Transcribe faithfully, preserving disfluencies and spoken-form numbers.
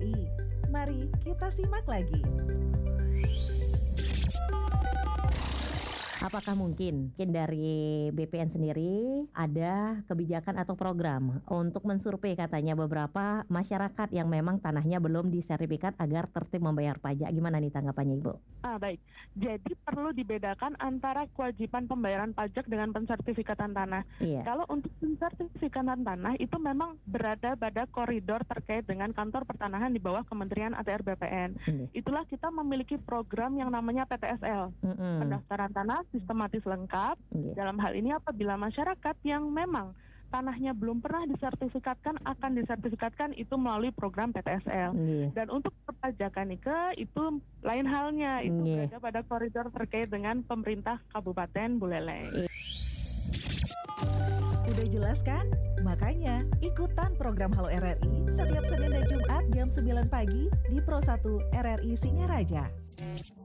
I. Mari kita simak lagi. Apakah mungkin, mungkin dari B P N sendiri ada kebijakan atau program untuk mensurvei katanya beberapa masyarakat yang memang tanahnya belum disertifikat agar tertib membayar pajak? Gimana nih tanggapannya Ibu? Ah, baik. Jadi perlu dibedakan antara kewajiban pembayaran pajak dengan pensertifikatan tanah. Iya. Kalau untuk pensertifikatan tanah itu memang berada pada koridor terkait dengan kantor pertanahan di bawah Kementerian A T R B P N. Ini. Itulah kita memiliki program yang namanya P T S L, Mm-mm. pendaftaran tanah sistematis lengkap. Iya. Dalam hal ini apabila masyarakat yang memang tanahnya belum pernah disertifikatkan akan disertifikatkan itu melalui program P T S L. Iya. Dan untuk perpajakan Nike itu lain halnya, itu Iya. berada pada koridor terkait dengan pemerintah Kabupaten Buleleng. Udah jelas kan? Makanya ikutan program Halo R R I setiap Senin dan Jumat jam sembilan pagi di Pro satu R R I Singaraja.